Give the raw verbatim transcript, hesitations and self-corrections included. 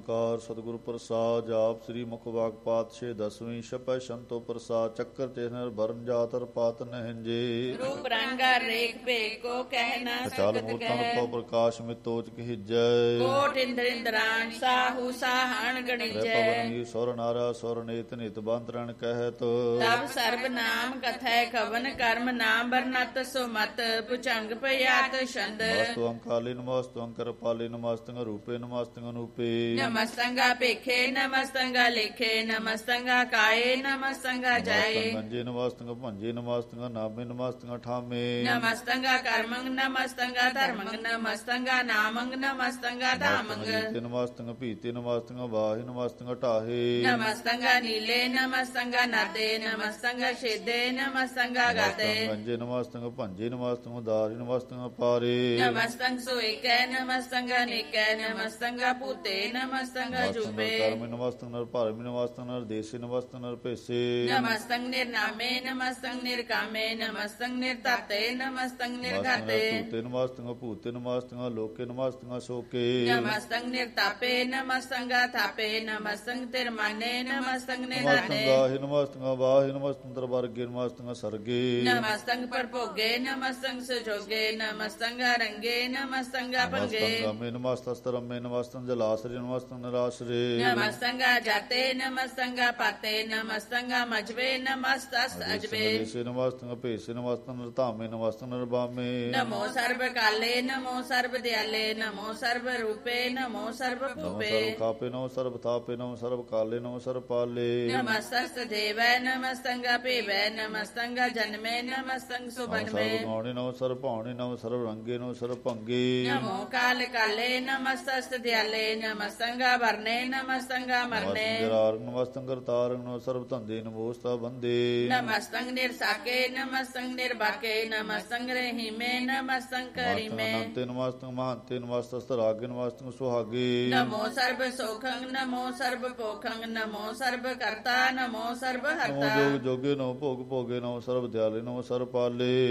ਓੰਕਾਰ ਸਤਿਗੁਰੂ ਪ੍ਰਸਾਦ। ਜਾਪ ਸ੍ਰੀ ਮੁਖ ਵਾਕ ਪਾਤਸ਼ਾਹ ਦਸਵੀਂ ਛਪੈ ਸੰਤੋ ਪ੍ਰਸਾਦ। ਚੱਕਰ ਤੇ ਨਰ ਬਰਨ ਜਾਤਰ ਪਾਤ ਨਹਿੰਜੇ। ਰੂਪ ਰੰਗਾ ਰੇਖ ਭੇਖ ਕੋ ਕਹਿ ਨਾ ਚਾਲ ਸਕਤ ਮੂਰਤਨ ਕਹਿ। ਪਉ ਪ੍ਰਕਾਸ਼ ਮਿਤੋਚ ਕਹਿਜੈ। ਕੋਟ ਇੰਦਰ ਇੰਦਰਾਨ ਸਾਹੂ ਸਾਹਣ ਗਣਿਜੈ। ਪਵਨ ਸੁਰ ਨਾਰਾ ਸੁਰ ਨੇਤ ਨਿਤ ਬੰਤਰਣ ਕਹਿਤ। ਤਬ ਸਰਬ ਨਾਮ ਕਥੈ ਕਵਨ ਕਰਮ ਨਾਮ ਬਰਨਤ ਸੁਮਤ ਪੁਚੰਗ ਪਿਆਤ ਛੰਦ। ਨਮਸਤੁ ਅੰਕਾਲੀ ਨਮਸਤੁ ਅੰਕਰ ਪਾਲੀ ਨਮਸਤੁ ਰੂਪੇ ਨਮਸਤੁ ਅਨੂਪੇ। ਨਮਸਤੰਗਾ ਭੇਖੇ ਨਮਸਤੰਗਾ ਲੇਖੇ ਨਮਸਤੰਗਾ ਕਾਏ ਨਮਸਤੰਗਾ ਜਾਏ। ਗੰਜੇ ਨਮਸਤੁ ਭੰਜੇ ਨਮਸਤੁ ਨਾਮੇ ਨਮਸਤੁ ਠਾਮੇ। ਨਮਸਤੰਗਾ ਕਰਮੰਗ ਨਮਸਤੰਗਾ ਧਰਮੰਗ ਨਮਸਤੰਗਾ ਨਾਮੰਗ ਨਮਸਤੰਗਾ ਧਾਮੰਗ। ਨਮਸਤੁ ਭੀਤੇ ਨਮਸਤੁ ਵਾਹਿ ਨਮਸਤੁ ਢਾਹੇ। ਨਮਸਤੰਗਾ ਨੀਲੇ ਨਮਸਤੰਗਾ ਨਾਦੇ ਨਮਸਤੰਗਾ ਛੇਦੇ ਨਮਸਤੰਗਾ ਗਾਤੇ। ਗੰਜੇ ਨਮਸਤੁ ਭੰਜੇ ਨਮਸਤੁ ਦਾਰਿ ਨਮਸਤੁ ਪਾਰੇ। ਨਮਸਤੰਗ ਸੋਇਕੈ ਨਮਸਤੰਗਾ ਨਿਕੈ ਨਮਸਤੰਗਾ ਭੂਤੇ ਨਮਸਤੰਗਾ ਜੂਪੇ। ਕਰਮ ਨਮਸਤੁ ਨਰ ਭਰਮਿ ਨਮਸਤੁ ਨਰ ਦੇਸੀ ਨਮਸਤੁ ਨਰ ਭੇਸੇ। ਨਮਸਤੰਗ ਨਿਰਨਾਮੇ ਨਮਸਤੰਗ ਨਿਰਕਾਮੇ ਨਮਸਤੰਗ ਨਿਰਤਾਤੇ ਨਮਸਤੰਗ ਨਿਰਘਾਤੇ। ਭੂਤੇ ਨਮਸਤੁ ਭੂਤੇ ਨਮਸਤੁ ਲੋਕੇ ਨਮਸਤੁ ਸ਼ੋਕੇ। ਨਮਸਤੰਗ ਨਿਰਤਾਪੇ ਨਮਸਤੰਗਾ ਥਾਪੇ ਨਮਸਤੰਗ ਤਿਰਮਾਨੇ ਨਮਸਤੰਗ ਨਿਰਾਨੇ। ਗਾਹਿ ਨਮਸਤੁ ਵਾਹਿ ਨਮਸਤੁ ਅੰਤਰ ਵਰਗੇ ਨਮਸਤੁ ਸਰਗੇ। ਨਮਸਤੰਗ ਪਰਭੋਗੇ ਨਮਸਤੰਗ ਸੁਜੋਗੇ ਨਮਸਤੰਗ ਰੰਗੇ ਨਮਸਤੰਗ ਭੰਗੇ। ਨਮਸਤੰਗ ਨਮਸਤਸਤਰਮੇ ਨਮਸਤੁ ਜਲਾਸਰੇ ਨਮਸਤੁ ਨਿਰਾਸਰੇ। ਨਮਸਤੰਗ ਜਾਤੇ ਨਮਸਤੰਗ ਪਾਤੇ ਨਮਸਤੰਗ ਮਜਵੇ ਨਮਸਤਸ ਅਜਵੇ। ਨਮਸਤੁ ਭੇਸੇ ਨਮਸਤੁ ਨਰਧਾਮੇ ਨਮਸਤੁ ਨਰਬਾਮੇ। ਨਮੋ ਸਰਬ ਕਾਲੇ ਨਮੋ ਸਰਬ ਦਿਆਲੇ ਨਮੋ ਸਰਬ ਰੂਪੇ ਨਮੋ ਸਰਬ ਭੂਪੇ। ਸਰਬ ਕਾਪੇ ਨਮੋ ਸਰਬ ਥਾਪੇ ਨਮੋ ਸਰਬ ਕਾਲੇ ਨਮੋ ਸਰਬ ਪਾਲੇ। ਨਮਸਤਸ ਦੇਵੈ ਨਮਸਤੰਗ ਭੇਵੈ ਨਮਸਤੰਗ ਜਨਮੇ ਨਮਸਤੰਗ ਸੁਬਨਮੇ। ਸਰਬ ਗਾਉਣੇ ਨਮੋ ਸਰਬ ਭਾਉਣੇ ਨਮੋ ਸਰਬ ਰੰਗੇ ਨਮੋ ਸਰਬ ਭੰਗੇ। ਨਮੋ ਕਾਲ ਕਾਲੇ ਨਮਸਤਸ ਦਿਆਲੇ ਨਮਸਤੰਗ ਵਰਨੇ ਨਮਸਤੰਗ ਮਰਨੇ। ਨਮਸਤੰ ਕਰਤਾਰੰ ਨਮੋ ਸਰਬ ਧੰਦੇ ਨਮੋਸਤਾ ਬੰਦੇ। ਨਮਸਤੰਗ ਨਿਰਸਾਕੇ ਨਮਸਤੰਗ ਨਿਰਬਾਕੇ ਨਮਸਤੰਗ ਰਹੀਮੇ ਨਮਸਤੰਗ ਕਰੀਮੇ। ਨਮਸਤੰ ਨਮਸਤੰ ਮਹੰਤੇ ਨਮਸਤਸਤ ਰਾਗੇ ਨਮਸਤੰ ਸੁਹਾਗੇ। ਨਮੋ ਸਰਬ ਸੋਖੰ ਨਮੋ ਸਰਬ ਪੋਖੰ ਨਮੋ ਸਰਬ ਕਰਤਾ ਨਮੋ ਸਰਬ ਹਰਤਾ। ਨਮੋ ਜੋਗ ਜੋਗੇ ਨਮੋ ਭੋਗ ਭੋਗੇ ਨਮੋ ਸਰਬ ਦਿਆਲੇ ਨਮੋ ਸਰਬ ਪਾਲੇ।